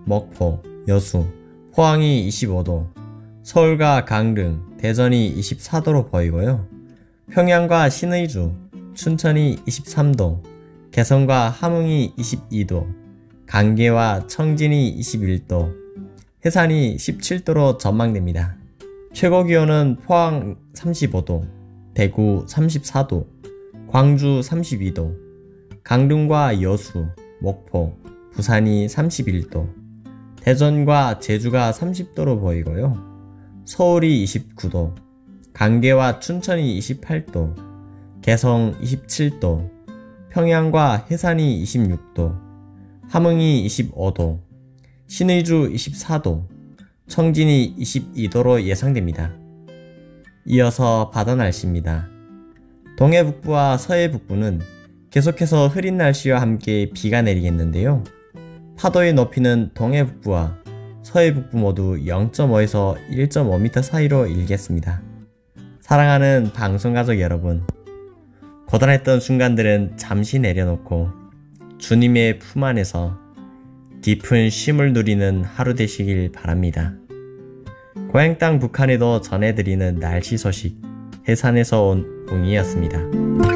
먹포, 여수, 포항이 25도, 서울과 강릉, 대전이 24도로 보이고요. 평양과 신의주, 춘천이 23도, 개성과 함흥이 22도, 강계와 청진이 21도, 해산이 17도로 전망됩니다. 최고 기온은 포항 35도, 대구 34도, 광주 32도, 강릉과 여수, 목포, 부산이 31도, 대전과 제주가 30도로 보이고요. 서울이 29도, 강계와 춘천이 28도, 개성 27도, 평양과 해산이 26도, 함흥이 25도, 신의주 24도, 청진이 22도로 예상됩니다. 이어서 바다 날씨입니다. 동해북부와 서해북부는 계속해서 흐린 날씨와 함께 비가 내리겠는데요. 파도의 높이는 동해북부와 서해북부 모두 0.5에서 1.5m 사이로 일겠습니다. 사랑하는 방송가족 여러분, 고단했던 순간들은 잠시 내려놓고 주님의 품 안에서 깊은 쉼을 누리는 하루 되시길 바랍니다. 고향 땅 북한에도 전해드리는 날씨 소식, 해산에서 온 웅이었습니다.